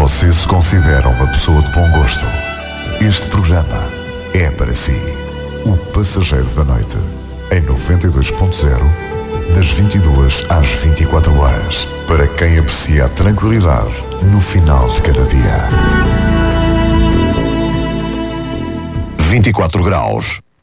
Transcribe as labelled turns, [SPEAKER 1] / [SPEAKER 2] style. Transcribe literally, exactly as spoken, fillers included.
[SPEAKER 1] você se considera uma pessoa de bom gosto, este programa é para si. O Passageiro da Noite, em noventa e dois ponto zero, das vinte e duas às vinte e quatro horas, para quem aprecia a tranquilidade no final de cada dia.
[SPEAKER 2] vinte e quatro graus.